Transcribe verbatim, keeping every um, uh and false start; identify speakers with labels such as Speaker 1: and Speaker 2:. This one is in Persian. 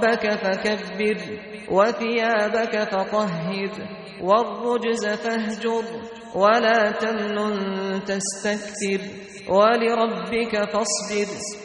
Speaker 1: ربك فكبر وثيابك فطهر والرجز فاهجر ولا تمنن تستكثر ولربك فاصبر